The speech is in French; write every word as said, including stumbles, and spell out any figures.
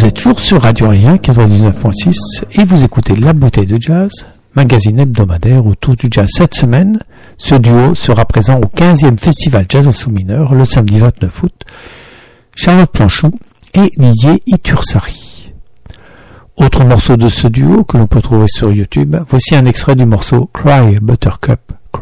Vous êtes toujours sur Radio Rien quatre-vingt-dix-neuf point six et vous écoutez La Bouteille de Jazz, magazine hebdomadaire autour du jazz. Cette semaine, ce duo sera présent au quinzième Festival Jazz à Sous Mineur le samedi vingt-neuf août. Charlotte Planchou et Didier Itursari. Autre morceau de ce duo que l'on peut trouver sur YouTube, voici un extrait du morceau Cry Buttercup, Cry.